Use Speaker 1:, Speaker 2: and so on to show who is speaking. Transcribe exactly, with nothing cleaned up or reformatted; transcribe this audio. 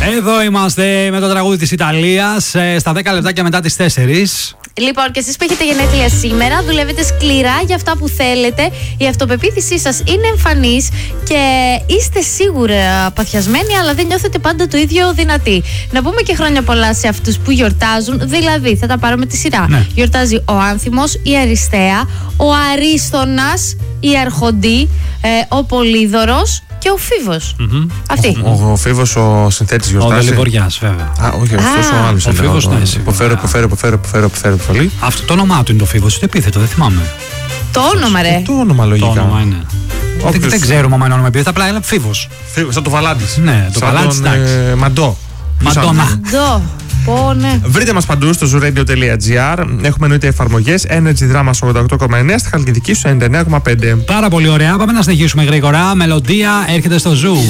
Speaker 1: Εδώ είμαστε με το τραγούδι της Ιταλίας στα δέκα λεπτάκια μετά τις τέσσερις.
Speaker 2: Λοιπόν, και εσείς που έχετε γενέθλια σήμερα, δουλεύετε σκληρά για αυτά που θέλετε. Η αυτοπεποίθησή σας είναι εμφανής και είστε σίγουρα παθιασμένοι, αλλά δεν νιώθετε πάντα το ίδιο δυνατοί. Να πούμε και χρόνια πολλά σε αυτούς που γιορτάζουν. Δηλαδή, θα τα πάρουμε τη σειρά.
Speaker 1: Ναι.
Speaker 2: Γιορτάζει ο Άνθιμος, η Αριστεία, ο Αρίστονας, η Αρχοντή, ε, ο Πολύδωρος και ο Φίβος.
Speaker 1: Mm-hmm.
Speaker 2: Αυτή.
Speaker 3: Ο, ο, ο Φίβος, ο συνθέτης, γιορτάζει.
Speaker 1: Ο Δελιβοριάς, βέβαια.
Speaker 3: Α, όχι, αυτός ο άλλος.
Speaker 1: Ο Φίβος, ναι, εσύ.
Speaker 3: Υποφέρω, υποφέρω, υποφέρω, υποφέρω, υποφέρω πολύ.
Speaker 1: Αυτό το όνομά του είναι το Φίβος, το επίθετο, δεν θυμάμαι.
Speaker 2: Το όνομα, ρε.
Speaker 3: Το όνομα λογικά.
Speaker 1: Το όνομα είναι.
Speaker 3: Όποιος...
Speaker 1: Δεν, δεν ξέρουμε αν είναι όνομα επίθετο, απλά είναι Φίβος.
Speaker 3: Φίβος, σαν το Βαλάντης.
Speaker 1: Ναι, το Βαλάντης, εντάξει.
Speaker 3: Ε, Μαντό.
Speaker 1: Μαντόνα.
Speaker 2: Μαντό. Πω, ναι.
Speaker 3: Βρείτε μας παντού στο zooradio τελεία gr. Έχουμε εννοείται εφαρμογές Energy Drama ογδόντα οκτώ κόμμα εννέα, στη Χαλκιδική στο ενενήντα εννέα κόμμα πέντε.
Speaker 1: Πάρα πολύ ωραία. Πάμε να συνεχίσουμε γρήγορα. Μελωδία έρχεται στο Zoo.